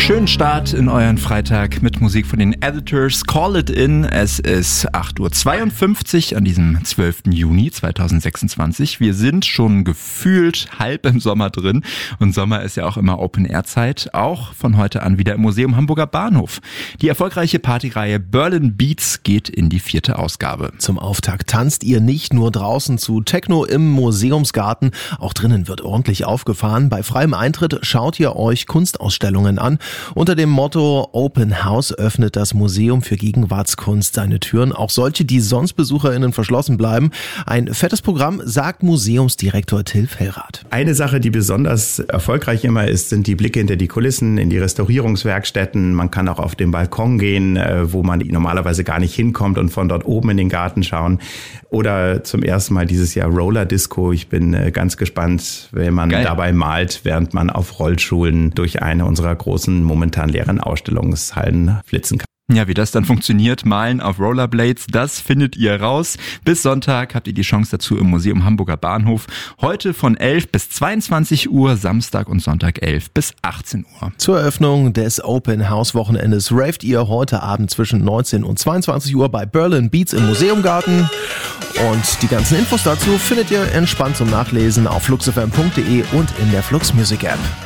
Schönen Start in euren Freitag mit Musik von den Editors. Call it in. Es ist 8.52 Uhr an diesem 12. Juni 2026. Wir sind schon gefühlt halb im Sommer drin. Und Sommer ist ja auch immer Open-Air-Zeit. Auch von heute an wieder im Museum Hamburger Bahnhof. Die erfolgreiche Partyreihe Berlin Beats geht in die 4. Ausgabe. Zum Auftakt tanzt ihr nicht nur draußen zu Techno im Museumsgarten. Auch drinnen wird ordentlich aufgefahren. Bei freiem Eintritt schaut ihr euch Kunstausstellungen an. Unter dem Motto Open House öffnet das Museum für Gegenwartskunst seine Türen, auch solche, die sonst BesucherInnen verschlossen bleiben. Ein fettes Programm, sagt Museumsdirektor Till Fellrath. Eine Sache, die besonders erfolgreich immer ist, sind die Blicke hinter die Kulissen, in die Restaurierungswerkstätten. Man kann auch auf den Balkon gehen, wo man normalerweise gar nicht hinkommt und von dort oben in den Garten schauen. Oder zum ersten Mal dieses Jahr Roller Disco. Ich bin ganz gespannt, wenn man dabei malt, während man auf Rollschuhen durch eine unserer großen momentan leeren Ausstellungshallen flitzen kann. Ja, wie das dann funktioniert, Malen auf Rollerblades, das findet ihr raus. Bis Sonntag habt ihr die Chance dazu im Museum Hamburger Bahnhof. Heute von 11 bis 22 Uhr, Samstag und Sonntag 11 bis 18 Uhr. Zur Eröffnung des Open House Wochenendes raved ihr heute Abend zwischen 19 und 22 Uhr bei Berlin Beats im Museumgarten. Und die ganzen Infos dazu findet ihr entspannt zum Nachlesen auf fluxfm.de und in der Flux Music App.